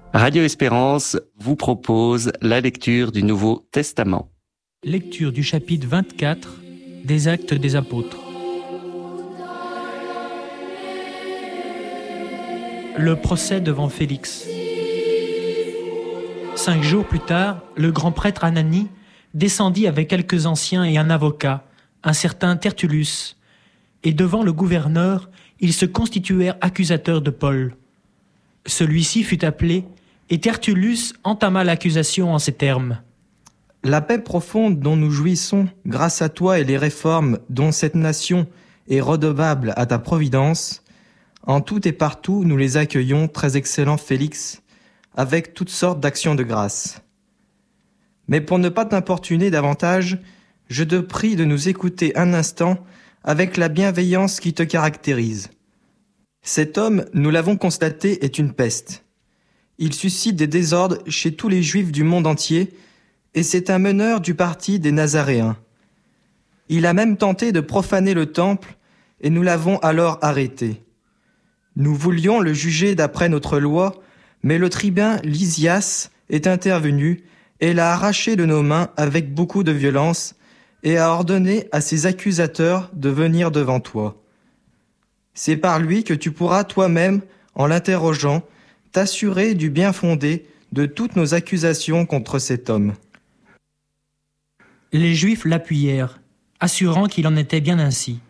Radio Espérance vous propose la lecture du Nouveau Testament. Lecture du chapitre 24 des Actes des Apôtres. Le procès devant Félix. 5 jours plus tard, le grand prêtre Ananie descendit avec quelques anciens et un avocat, un certain Tertullus, et devant le gouverneur, ils se constituèrent accusateurs de Paul. Celui-ci fut appelé, et Tertullus entama l'accusation en ces termes. La paix profonde dont nous jouissons, grâce à toi et les réformes dont cette nation est redevable à ta providence, en tout et partout nous les accueillons, très excellent Félix, avec toutes sortes d'actions de grâce. Mais pour ne pas t'importuner davantage, je te prie de nous écouter un instant avec la bienveillance qui te caractérise. Cet homme, nous l'avons constaté, est une peste. Il suscite des désordres chez tous les Juifs du monde entier, et c'est un meneur du parti des Nazaréens. Il a même tenté de profaner le temple, et nous l'avons alors arrêté. Nous voulions le juger d'après notre loi, mais le tribun Lysias est intervenu et l'a arraché de nos mains avec beaucoup de violence, et a ordonné à ses accusateurs de venir devant toi. C'est par lui que tu pourras toi-même, en l'interrogeant, t'assurer du bien fondé de toutes nos accusations contre cet homme. Les Juifs l'appuyèrent, assurant qu'il en était bien ainsi.